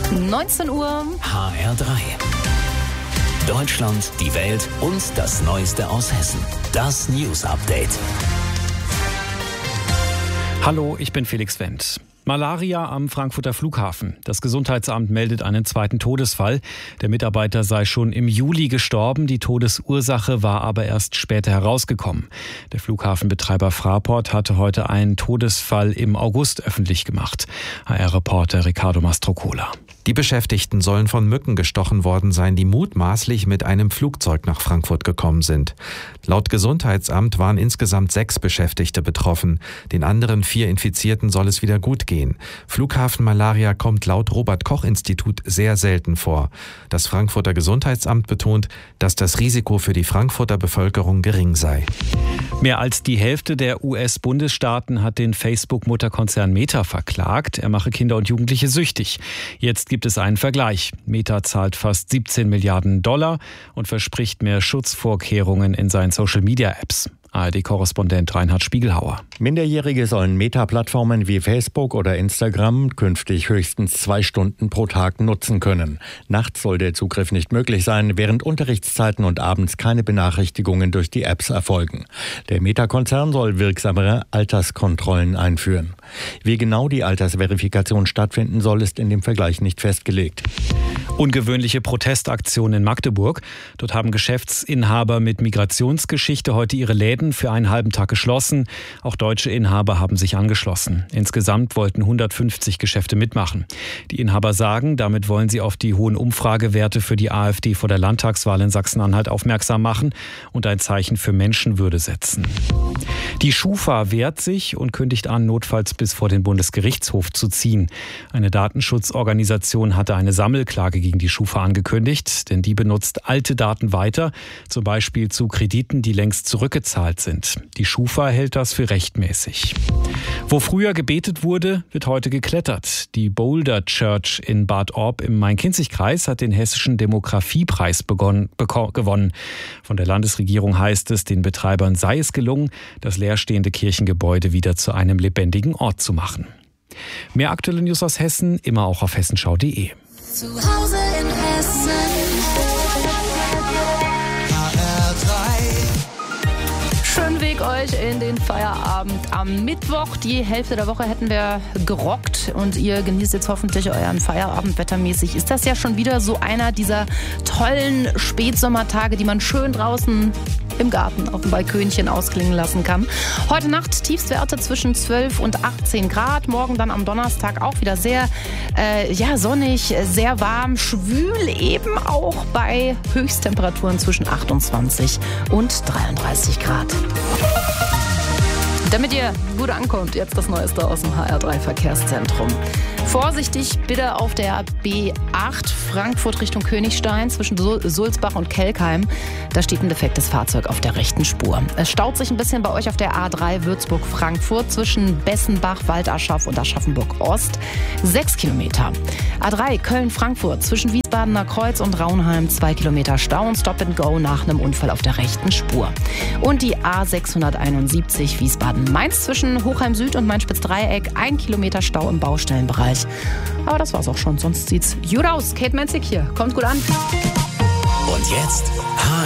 19 Uhr. HR3. Deutschland, die Welt und das Neueste aus Hessen. Das News Update. Hallo, ich bin Felix Wendt. Malaria am Frankfurter Flughafen. Das Gesundheitsamt meldet einen zweiten Todesfall. Der Mitarbeiter sei schon im Juli gestorben. Die Todesursache war aber erst später herausgekommen. Der Flughafenbetreiber Fraport hatte heute einen Todesfall im August öffentlich gemacht. HR-Reporter Riccardo Mastrocola. Die Beschäftigten sollen von Mücken gestochen worden sein, die mutmaßlich mit einem Flugzeug nach Frankfurt gekommen sind. Laut Gesundheitsamt waren insgesamt 6 Beschäftigte betroffen. Den anderen 4 Infizierten soll es wieder gut gehen. Flughafenmalaria kommt laut Robert-Koch-Institut sehr selten vor. Das Frankfurter Gesundheitsamt betont, dass das Risiko für die Frankfurter Bevölkerung gering sei. Mehr als die Hälfte der US-Bundesstaaten hat den Facebook-Mutterkonzern Meta verklagt. Er mache Kinder und Jugendliche süchtig. Jetzt gibt es einen Vergleich. Meta zahlt fast 17 Milliarden Dollar und verspricht mehr Schutzvorkehrungen in seinen Social-Media-Apps. ARD-Korrespondent Reinhard Spiegelhauer. Minderjährige sollen Meta-Plattformen wie Facebook oder Instagram künftig höchstens 2 Stunden pro Tag nutzen können. Nachts soll der Zugriff nicht möglich sein, während Unterrichtszeiten und abends keine Benachrichtigungen durch die Apps erfolgen. Der Meta-Konzern soll wirksamere Alterskontrollen einführen. Wie genau die Altersverifikation stattfinden soll, ist in dem Vergleich nicht festgelegt. Ungewöhnliche Protestaktionen in Magdeburg. Dort haben Geschäftsinhaber mit Migrationsgeschichte heute ihre Läden für einen halben Tag geschlossen. Auch deutsche Inhaber haben sich angeschlossen. Insgesamt wollten 150 Geschäfte mitmachen. Die Inhaber sagen, damit wollen sie auf die hohen Umfragewerte für die AfD vor der Landtagswahl in Sachsen-Anhalt aufmerksam machen und ein Zeichen für Menschenwürde setzen. Die Schufa wehrt sich und kündigt an, notfalls bis vor den Bundesgerichtshof zu ziehen. Eine Datenschutzorganisation hatte eine Sammelklage gegen die Schufa angekündigt, denn die benutzt alte Daten weiter, zum Beispiel zu Krediten, die längst zurückgezahlt sind. Die Schufa hält das für rechtmäßig. Wo früher gebetet wurde, wird heute geklettert. Die Boulder Church in Bad Orb im Main-Kinzig-Kreis hat den Hessischen Demografiepreis gewonnen. Von der Landesregierung heißt es, den Betreibern sei es gelungen, das leerstehende Kirchengebäude wieder zu einem lebendigen Ort zu machen. Mehr aktuelle News aus Hessen, immer auch auf hessenschau.de. Zu Hause in Hessen. Schönen Weg euch in den Feierabend am Mittwoch. Die Hälfte der Woche hätten wir gerockt und ihr genießt jetzt hoffentlich euren Feierabend wettermäßig. Ist das ja schon wieder so einer dieser tollen Spätsommertage, die man schön draußen im Garten auf dem Balkönchen ausklingen lassen kann. Heute Nacht Tiefstwerte zwischen 12 und 18 Grad. Morgen dann am Donnerstag auch wieder sehr sonnig, sehr warm, schwül eben auch bei Höchsttemperaturen zwischen 28 und 33 Grad. Damit ihr gut ankommt, jetzt das Neueste aus dem HR3 Verkehrszentrum. Vorsichtig bitte auf der B8 Frankfurt Richtung Königstein zwischen Sulzbach und Kelkheim. Da steht ein defektes Fahrzeug auf der rechten Spur. Es staut sich ein bisschen bei euch auf der A3 Würzburg-Frankfurt zwischen Bessenbach, Waldaschaf und Aschaffenburg-Ost. 6 Kilometer. A3 Köln-Frankfurt zwischen Wiesbadener Kreuz und Raunheim 2 Kilometer Stau und Stop and Go nach einem Unfall auf der rechten Spur. Und die A671 Wiesbaden-Mainz zwischen Hochheim Süd und Main-Spitz-Dreieck 1 Kilometer Stau im Baustellenbereich. Aber das war's auch schon, sonst sieht's gut aus. Kate Menzig hier, kommt gut an. Und jetzt